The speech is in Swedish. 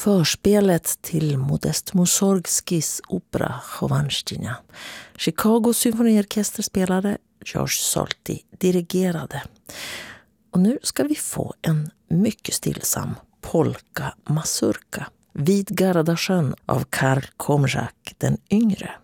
förspelet till Modest Mussorgskis opera Chowanschtjina. Chicago symfoniorkester spelade, George Solti dirigerade. Och nu ska vi få en mycket stillsam polka-mazurka vid Gardasjön av Karl Komjak den yngre.